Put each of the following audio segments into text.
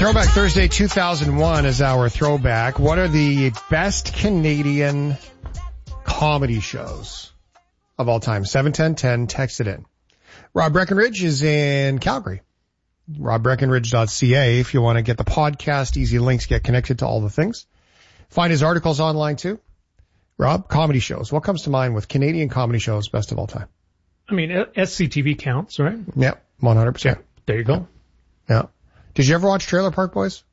Throwback Thursday 2001 is our throwback. What are the best Canadian comedy shows of all time? 71010, text it in. Rob Breckenridge is in Calgary. RobBreckenridge.ca if you want to get the podcast, easy links, get connected to all the things. Find his articles online too. Rob, comedy shows. What comes to mind with Canadian comedy shows best of all time? I mean, SCTV counts, right? Yeah, 100%. There you go. Yeah. Did you ever watch Trailer Park Boys?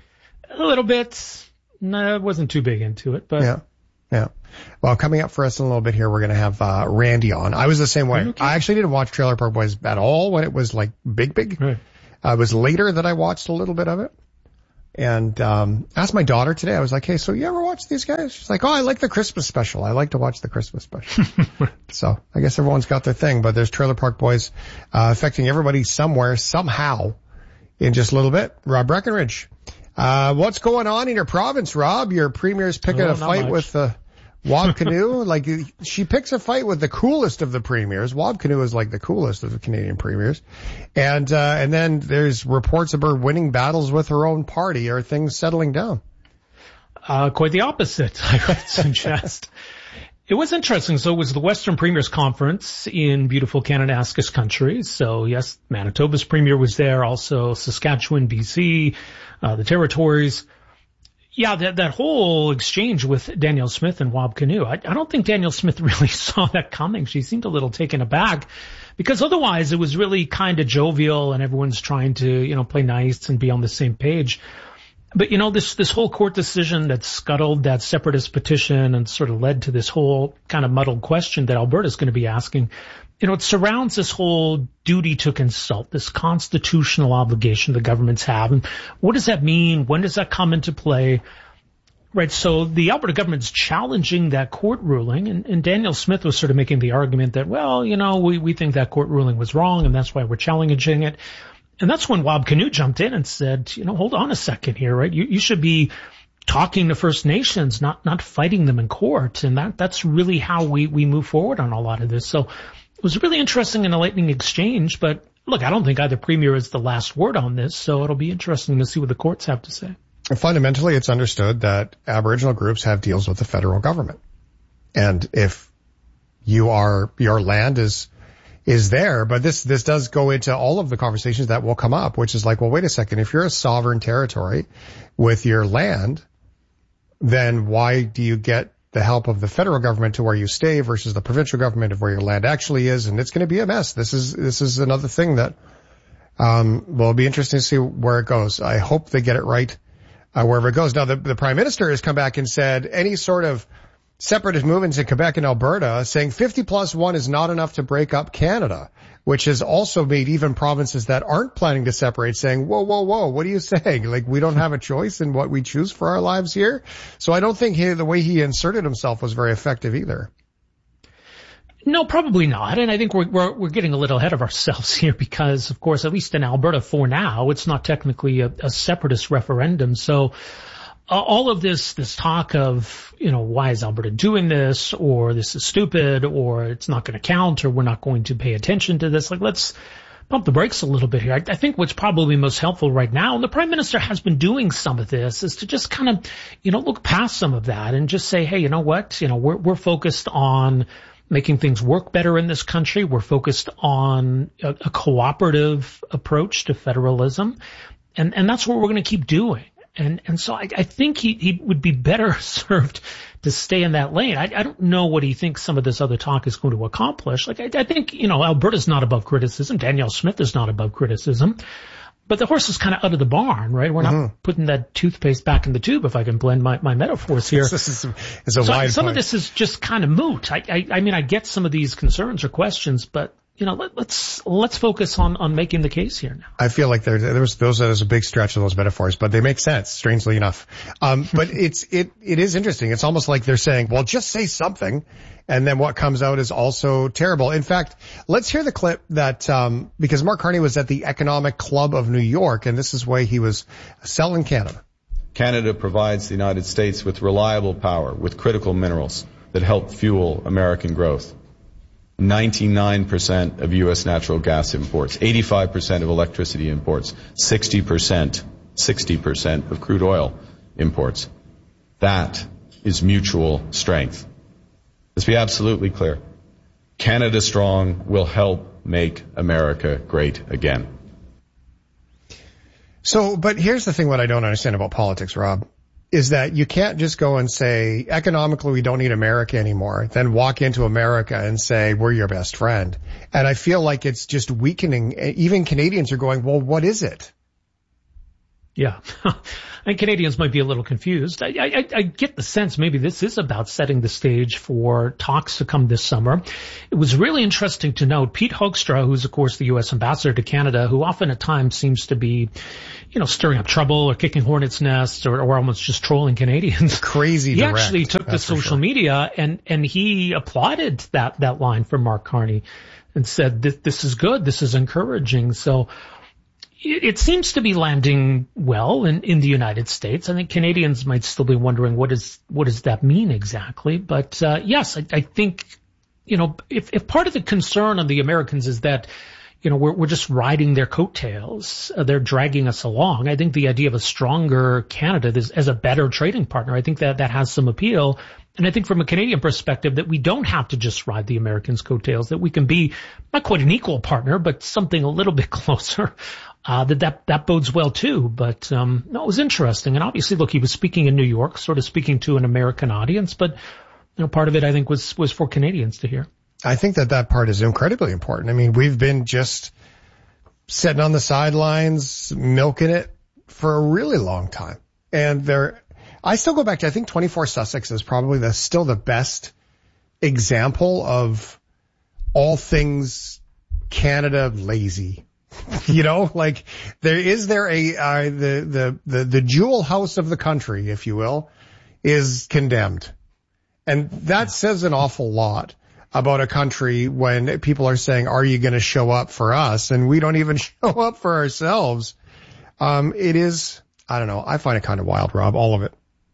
A little bit. No, I wasn't too big into it, but. Yeah. Well, coming up for us in a little bit here, we're going to have Randy on. I was the same way. Okay. I actually didn't watch Trailer Park Boys at all when it was like big. Right. It was later that I watched a little bit of it. And asked my daughter today, I was like, hey, so you ever watch these guys? She's like, oh, I like the Christmas special. I like to watch the Christmas special. So I guess everyone's got their thing, but there's Trailer Park Boys affecting everybody somewhere, somehow, in just a little bit. Rob Breckenridge. What's going on in your province, Rob? Your premier's picking a fight with Wab Kinew. Like, she picks a fight with the coolest of the premiers. Wab Kinew is like the coolest of the Canadian premiers. And then there's reports of her winning battles with her own party. Are things settling down? Quite the opposite, I would suggest. It was interesting. So it was the Western Premiers Conference in beautiful Kananaskis country. So yes, Manitoba's premier was there, also Saskatchewan, BC, the territories. Yeah, that whole exchange with Danielle Smith and Wab Kinew, I don't think Danielle Smith really saw that coming. She seemed a little taken aback because otherwise it was really kind of jovial and everyone's trying to, play nice and be on the same page. But, this whole court decision that scuttled that separatist petition and sort of led to this whole kind of muddled question that Alberta's going to be asking, it surrounds this whole duty to consult, this constitutional obligation the governments have. And what does that mean? When does that come into play? Right. So the Alberta government's challenging that court ruling. And Danielle Smith was sort of making the argument that, well, we think that court ruling was wrong and that's why we're challenging it. And that's when Wab Kinew jumped in and said, hold on a second here, right? You should be talking to First Nations, not fighting them in court. And that's really how we move forward on a lot of this. So it was a really interesting and enlightening exchange, but look, I don't think either premier is the last word on this, so it'll be interesting to see what the courts have to say. Fundamentally, it's understood that Aboriginal groups have deals with the federal government. And if your land is there, but this does go into all of the conversations that will come up, which is like, well, wait a second, if you're a sovereign territory with your land, then why do you get the help of the federal government to where you stay versus the provincial government of where your land actually is? And it's going to be a mess. This is another thing that will be interesting to see where it goes. I hope they get it right wherever it goes. Now, the Prime Minister has come back and said any sort of separatist movements in Quebec and Alberta saying 50+1 is not enough to break up Canada, which has also made even provinces that aren't planning to separate saying, whoa, what are you saying? Like, we don't have a choice in what we choose for our lives here. So I don't think the way he inserted himself was very effective either. No, probably not. And I think we're getting a little ahead of ourselves here because, of course, at least in Alberta for now, it's not technically a separatist referendum. So all of this talk of, why is Alberta doing this, or this is stupid, or it's not going to count, or we're not going to pay attention to this. Like, let's pump the brakes a little bit here. I think what's probably most helpful right now, and the Prime Minister has been doing some of this, is to just kind of, look past some of that and just say, hey, you know what? We're focused on making things work better in this country. We're focused on a cooperative approach to federalism. And that's what we're going to keep doing. And so I think he would be better served to stay in that lane. I don't know what he thinks some of this other talk is going to accomplish. Like, I think, Alberta's not above criticism. Danielle Smith is not above criticism. But the horse is kind of out of the barn, right? We're not putting that toothpaste back in the tube, if I can blend my metaphors here. Some point. Of this is just kind of moot. I mean, I get some of these concerns or questions, but let's focus on making the case here now. I feel like there's a big stretch of those metaphors, but they make sense, strangely enough. But it is interesting. It's almost like they're saying, well, just say something. And then what comes out is also terrible. In fact, let's hear the clip that, because Mark Carney was at the Economic Club of New York, and this is why he was selling Canada. Canada provides the United States with reliable power, with critical minerals that help fuel American growth. 99% of U.S. natural gas imports, 85% of electricity imports, 60% 60% of crude oil imports. That is mutual strength. Let's be absolutely clear. Canada Strong will help make America great again. So, but here's the thing what I don't understand about politics, Rob, is that you can't just go and say, economically, we don't need America anymore, then walk into America and say, we're your best friend. And I feel like it's just weakening. Even Canadians are going, well, what is it? Yeah. And Canadians might be a little confused. I get the sense maybe this is about setting the stage for talks to come this summer. It was really interesting to note Pete Hoekstra, who's of course the U.S. ambassador to Canada, who often at times seems to be, stirring up trouble or kicking hornets' nests or almost just trolling Canadians. Crazy direct. He actually took to social media and he applauded that line from Mark Carney and said this is good, this is encouraging. So it seems to be landing well in the United States. I think Canadians might still be wondering what does that mean exactly? But yes, I think if part of the concern of the Americans is that we're just riding their coattails, they're dragging us along. I think the idea of a stronger Canada as a better trading partner, I think that has some appeal. And I think from a Canadian perspective that we don't have to just ride the Americans' coattails, that we can be not quite an equal partner, but something a little bit closer. That bodes well too. But no, it was interesting. And obviously, look, he was speaking in New York, sort of speaking to an American audience, but part of it I think was for Canadians to hear. I think that part is incredibly important. I mean, we've been just sitting on the sidelines, milking it for a really long time. And I still go back to, I think 24 Sussex is probably still the best example of all things Canada lazy. Like the jewel house of the country, if you will, is condemned. And that says an awful lot about a country when people are saying, are you going to show up for us? And we don't even show up for ourselves. It is, I don't know. I find it kind of wild, Rob, all of it.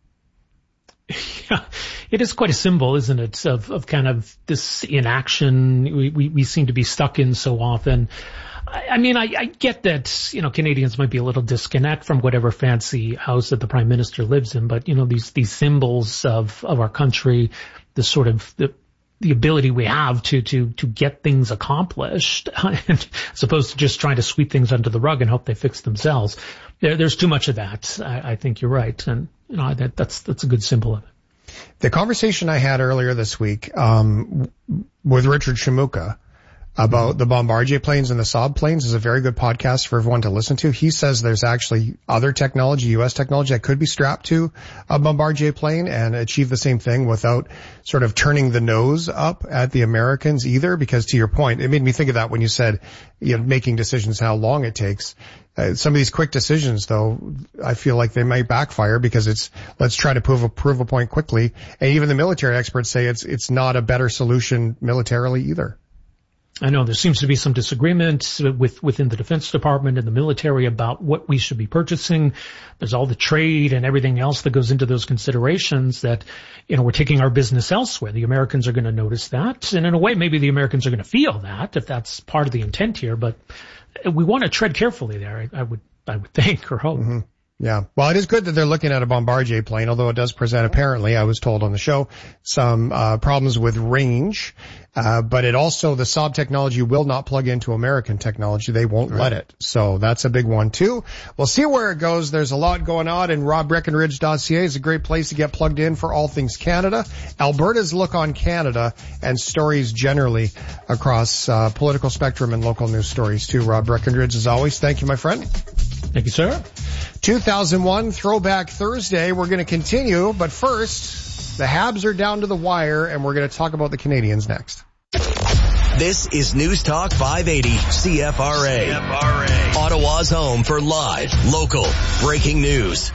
Yeah, it is quite a symbol, isn't it, of kind of this inaction we seem to be stuck in so often. I mean, I get that, Canadians might be a little disconnect from whatever fancy house that the Prime Minister lives in, but, these symbols of our country, the sort of the ability we have to get things accomplished, as opposed to just trying to sweep things under the rug and hope they fix themselves. There's too much of that. I think you're right. And, that's a good symbol of it. The conversation I had earlier this week, with Richard Shimooka about the Bombardier planes and the Saab planes is a very good podcast for everyone to listen to. He says there's actually other technology, U.S. technology, that could be strapped to a Bombardier plane and achieve the same thing without sort of turning the nose up at the Americans either. Because to your point, it made me think of that when you said, making decisions, how long it takes. Some of these quick decisions, though, I feel like they might backfire because let's try to prove a point quickly. And even the military experts say it's not a better solution militarily either. I know there seems to be some disagreement within the Defense Department and the military about what we should be purchasing. There's all the trade and everything else that goes into those considerations that, we're taking our business elsewhere. The Americans are going to notice that. And in a way, maybe the Americans are going to feel that if that's part of the intent here. But we want to tread carefully there, I would think or hope. Mm-hmm. Yeah. Well, it is good that they're looking at a Bombardier plane, although it does present, apparently, I was told on the show, some problems with range. But it also, the Saab technology will not plug into American technology. They won't let it. So that's a big one too. We'll see where it goes. There's a lot going on, and RobBreckenridge.ca is a great place to get plugged in for all things Canada, Alberta's look on Canada, and stories generally across political spectrum and local news stories too. Rob Breckenridge, as always, thank you, my friend. Thank you, sir. 2001 Throwback Thursday. We're going to continue, but first, the Habs are down to the wire, and we're going to talk about the Canadians next. This is News Talk 580 CFRA. Ottawa's home for live, local, breaking news.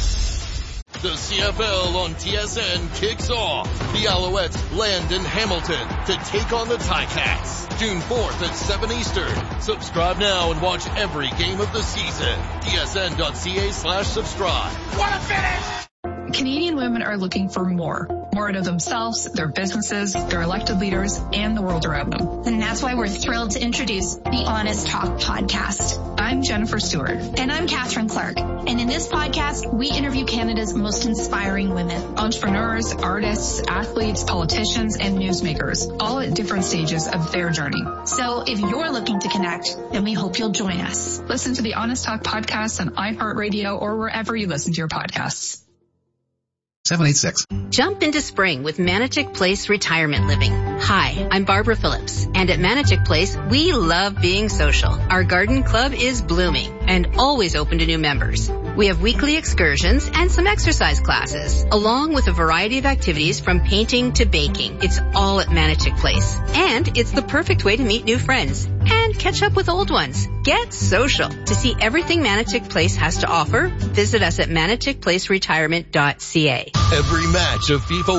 The CFL on TSN kicks off. The Alouettes land in Hamilton to take on the Ticats. June 4th at 7 Eastern. Subscribe now and watch every game of the season. TSN.ca/subscribe. What a finish! Canadian women are looking for more out of themselves, their businesses, their elected leaders, and the world around them. And that's why we're thrilled to introduce the Honest Talk podcast. I'm Jennifer Stewart. And I'm Catherine Clark. And in this podcast, we interview Canada's most inspiring women. Entrepreneurs, artists, athletes, politicians, and newsmakers, all at different stages of their journey. So if you're looking to connect, then we hope you'll join us. Listen to the Honest Talk podcast on iHeartRadio or wherever you listen to your podcasts. 786. Jump into spring with Manitic Place Retirement Living. Hi, I'm Barbara Phillips, and at Manitic Place, we love being social. Our garden club is blooming and always open to new members. We have weekly excursions and some exercise classes, along with a variety of activities from painting to baking. It's all at Manitic Place, and it's the perfect way to meet new friends and catch up with old ones. Get social. To see everything Manitic Place has to offer, visit us at maniticplaceretirement.ca. Every match of FIFA